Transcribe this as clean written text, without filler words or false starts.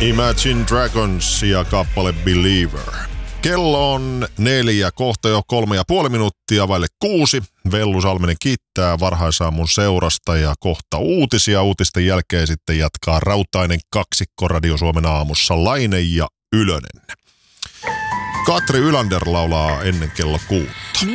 Imagine Dragons ja kappale Believer. Kello on 4, kohta jo 3,5 minuuttia vaille 6. Vellu Salminen kiittää varhaisaamun seurasta ja kohta uutisia. Uutisten jälkeen sitten jatkaa rautainen kaksikko Radio Suomen aamussa Laine ja Ylönen. Katri Ylander laulaa ennen kello 6.